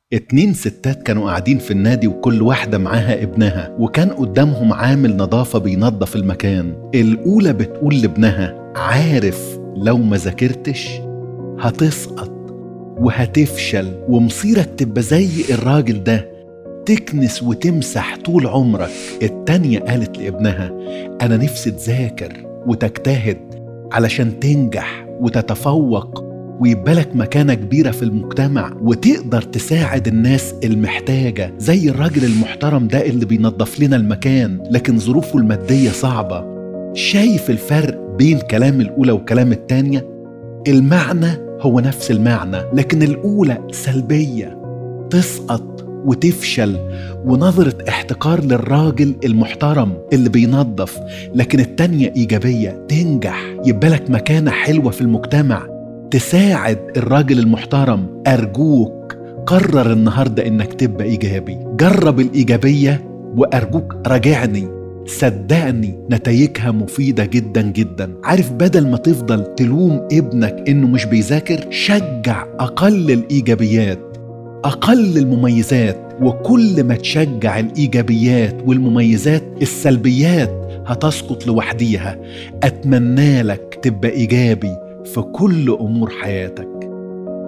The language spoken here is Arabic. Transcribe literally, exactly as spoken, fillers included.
اتنين ستات كانوا قاعدين في النادي وكل واحدة معاها ابنها، وكان قدامهم عامل نظافة بينظف المكان. الأولى بتقول لابنها: عارف لو ما ذاكرتش هتسقط وهتفشل ومصيرك تبقى زي الراجل ده، تكنس وتمسح طول عمرك. التانية قالت لابنها: أنا نفسي تذاكر وتجتهد علشان تنجح وتتفوق ويبالك مكانة كبيرة في المجتمع وتقدر تساعد الناس المحتاجة زي الراجل المحترم ده اللي بينظف لنا المكان لكن ظروفه المادية صعبة. شايف الفرق بين كلام الأولى وكلام التانية؟ المعنى هو نفس المعنى، لكن الأولى سلبية، تسقط وتفشل ونظرة احتقار للراجل المحترم اللي بينظف، لكن التانية إيجابية، تنجح، يبالك مكانة حلوة في المجتمع، تساعد الراجل المحترم. أرجوك قرر النهاردة إنك تبقى إيجابي، جرب الإيجابية وأرجوك راجعني، صدقني نتائجها مفيدة جدا جدا. عارف، بدل ما تفضل تلوم ابنك إنه مش بيذاكر، شجع أقل الإيجابيات، أقل المميزات، وكل ما تشجع الإيجابيات والمميزات السلبيات هتسقط لوحديها. أتمنى لك تبقى إيجابي في كل أمور حياتك.